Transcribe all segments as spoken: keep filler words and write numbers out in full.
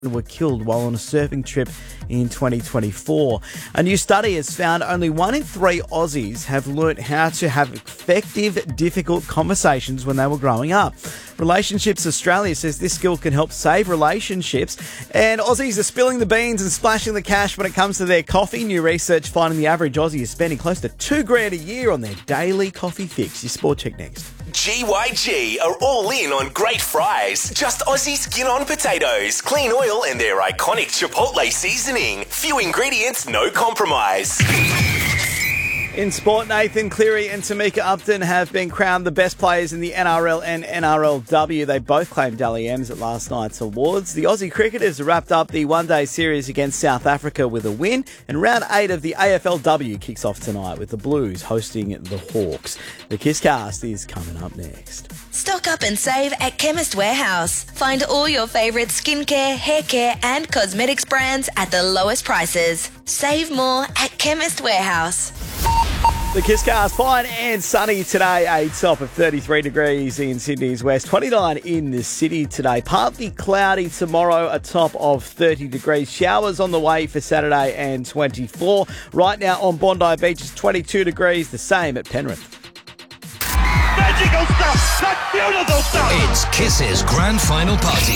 were killed while on a surfing trip in twenty twenty-four. A new study has found only one in three Aussies have learnt how to have effective, difficult conversations when they were growing up. Relationships Australia says this skill can help save relationships, and Aussies are spilling the beans and splashing the cash when it comes to their coffee. New research finding the average Aussie is spending close to two grand a year on their daily coffee fix. Your sport check next. G Y G are all in on great fries. Just Aussie skin-on potatoes, clean oil and their iconic Chipotle seasoning. Few ingredients, no compromise. In sport, Nathan Cleary and Tamika Upton have been crowned the best players in the N R L and N R L W. They both claimed Dally M's at last night's awards. The Aussie cricketers wrapped up the one-day series against South Africa with a win, and round eight of the A F L W kicks off tonight with the Blues hosting the Hawks. The Kisscast is coming up next. Stock up and save at Chemist Warehouse. Find all your favourite skincare, hair care and cosmetics brands at the lowest prices. Save more at Chemist Warehouse. The Kisscast, fine and sunny today, a top of thirty-three degrees in Sydney's west, twenty-nine in the city today. Partly cloudy tomorrow, a top of thirty degrees. Showers on the way for Saturday and twenty-four. Right now on Bondi Beach, it's twenty-two degrees, the same at Penrith. Magical stuff! That's beautiful stuff! It's Kiss's grand final party.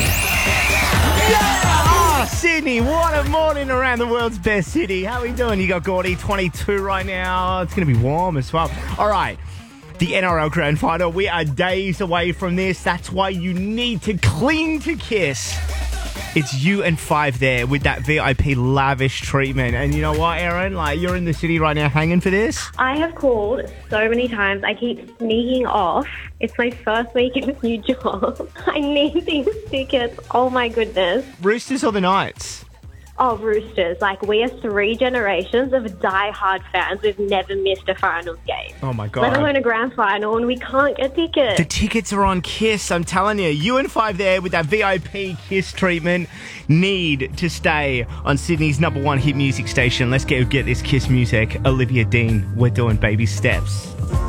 Yeah! Oh, Sydney, what a morning around the world's best city. How are we doing? You got Gordy, twenty-two right now. It's going to be warm as well. All right, the N R L Grand Final. We are days away from this. That's why you need to cling to Kiss. It's you and Five there with that V I P lavish treatment. And you know what, Erin? Like, you're in the city right now hanging for this. I have called so many times. I keep sneaking off. It's my first week in a new job. I need these tickets. Oh, my goodness. Roosters or the Knights? Oh, Roosters. Like, we are three generations of die-hard fans who've never missed a finals game. Oh, my God. Let alone a grand final, and we can't get tickets. The tickets are on Kiss, I'm telling you. You and Five there with that V I P Kiss treatment need to stay on Sydney's number one hit music station. Let's get, get this Kiss music. Olivia Dean, we're doing Baby Steps.